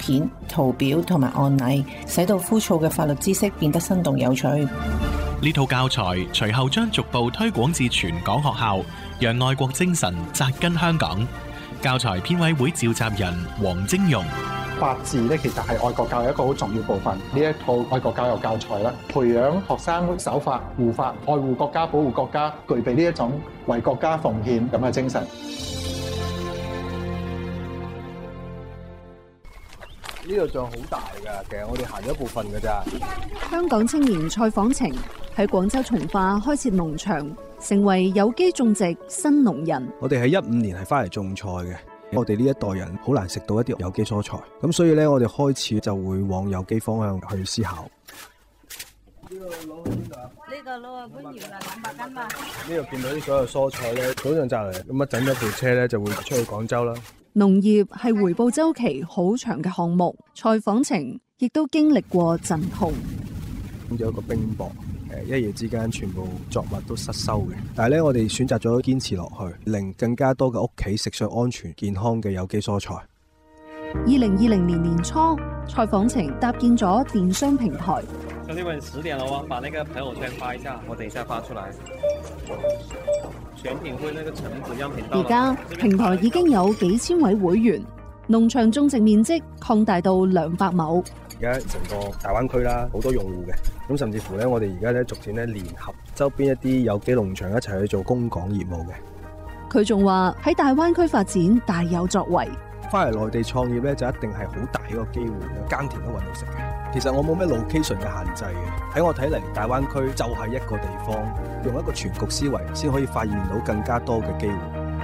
片、圖表同埋案例，使到枯燥嘅法律知識變得生動有趣。 呢套教材隨後將逐步推廣至全港學校，讓愛國精神扎根香港。教材編委會召集人黃晶容： 法治咧，其實係愛國教育一個好重要部分。呢一套愛國教育教材啦，培養學生守法、護法、愛護國家、保護國家，具備呢一種為國家奉獻咁嘅精神。 呢度仲好大㗎，其實我哋行咗一部分㗎咋。 香港青年蔡訪程喺廣州從化開設農場，成為有機種植新農人。 我哋喺15年係翻嚟種菜嘅，我哋呢一代人好難食到一啲有機蔬菜，咁所以咧我哋開始就會往有機方向去思考。呢個攞去邊度啊？呢個攞去番禺啦，200斤嘛。呢度見到啲所有蔬菜咧，早上摘嚟，咁一整咗部車咧就會出去廣州啦。 農業係回報週期好長嘅項目，蔡訪程亦都經歷過陣痛。 咁有一個冰雹，一夜之間全部作物都失收嘅。但係咧，我哋選擇咗堅持落去，令更加多嘅屋企食上安全健康嘅有機蔬菜。 2020年年初，蔡訪程搭建咗電商平台。 兄弟們10點了喎，把那個朋友圈發一下，我等一下發出來。選品會那個橙子樣品到。 而家平台已經有幾千位會員，農場種植面積擴大到200畝。 而家成個大灣區啦，好多用戶嘅，咁甚至乎咧，我哋而家咧逐漸咧聯合周邊一啲有機農場一齊去做供港業務嘅。 佢仲話喺大灣區發展大有作為。 翻嚟內地創業咧，就一定係好大一個機會嘅，耕田都搵到食嘅。其實我冇咩 location 嘅限制嘅，喺我睇嚟，大灣區就係一個地方，用一個全局思維，先可以發現到更加多嘅機會。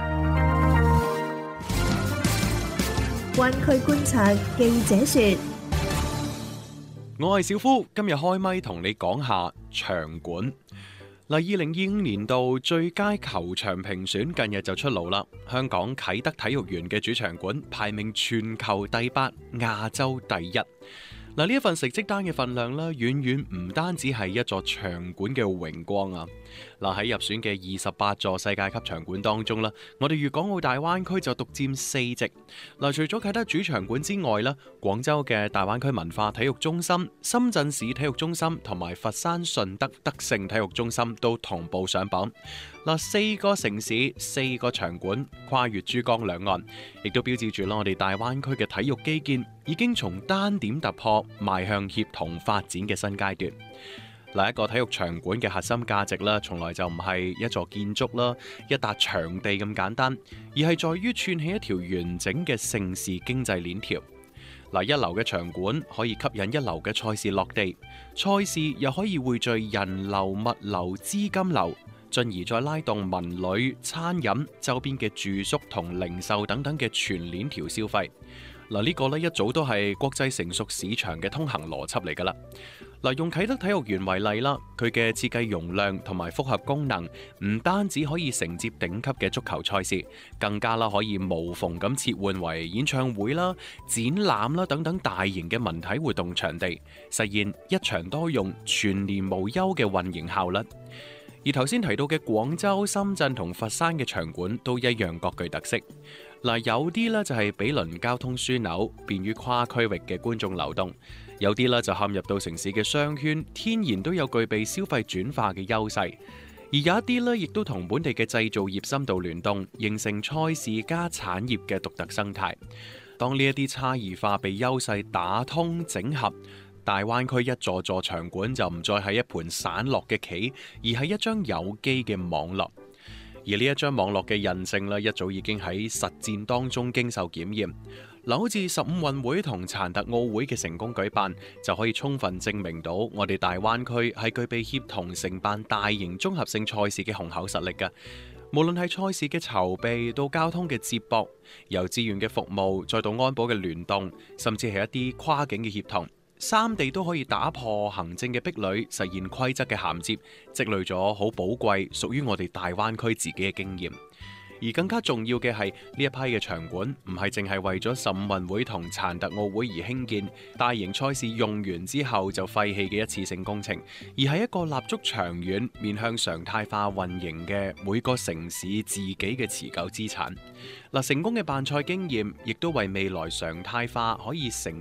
灣區觀察，記者說： 我係小夫，今日開咪同你講下場館。2025年度最佳球場評選近日就出爐啦。香港啟德體育園嘅主場館排名全球第8，亞洲第1。呢一份成績單嘅份量咧，遠遠唔單止係一座場館嘅榮光啊！喺入選嘅28座世界級場館當中啦，我哋粵港澳大灣區就獨佔4席。除咗啟德主場館之外咧，廣州嘅大灣區文化體育中心、深圳市體育中心同埋佛山順德德勝體育中心都同步上榜。4個城市4個場館，跨越珠江兩岸，亦都標誌住我哋大灣區嘅體育基建已經從單點突破邁向協同發展嘅新階段。一個體育場館嘅核心價值啦，從來就唔係一座建築啦、一笪場地咁簡單，而係在於串起一條完整嘅盛事經濟鏈條。一流嘅場館可以吸引一流嘅賽事落地，賽事又可以匯聚人流、物流、資金流，進而再拉動文旅、餐飲、周邊嘅住宿同零售等等嘅全鏈條消費。呢個一早都係國際成熟市場嘅通行邏輯嚟㗎啦。用啟德體育園為例啦，佢嘅設計容量同埋複合功能，唔單止可以承接頂級嘅足球賽事，更加可以無縫咁切換為演唱會啦、展覽啦等等大型嘅文體活動場地，實現一場多用、全年無休嘅運營效率。而頭先提到嘅廣州、深圳同佛山嘅場館都一樣各具特色。有啲就係毗鄰交通樞紐，便於跨區域嘅觀眾流動；有啲就陷入到城市嘅商圈，天然都有具備消費轉化嘅優勢。而有一啲亦都同本地嘅製造業深度聯動，形成賽事加產業嘅獨特生態。當呢一啲差異化被優勢打通整合，大灣區一座座場館就唔再係一盤散落嘅棋，而係一張有機嘅網絡。而呢一張網絡嘅韌性一早已經喺實戰當中經受檢驗。好似15運會同殘特奧會嘅成功舉辦，就可以充分證明到我哋大灣區係具備協同承辦大型綜合性賽事嘅雄厚實力㗎。無論係賽事嘅籌備到交通嘅接駁，由資源嘅服務再到安保嘅聯動，甚至係一啲跨境嘅協同，三地都可以打破行政嘅壁壘，實現規則嘅銜接，積累咗好寶貴屬於我哋大灣區自己嘅經驗。而更加重要嘅係呢一批嘅場館唔係淨係為咗15運會同殘特奧會而興建，大型賽事用完之後就廢棄嘅一次性工程，而係一個立足長遠、面向常態化運營嘅每個城市自己嘅持久資產。成功嘅辦賽經驗亦都為未來常態化可以承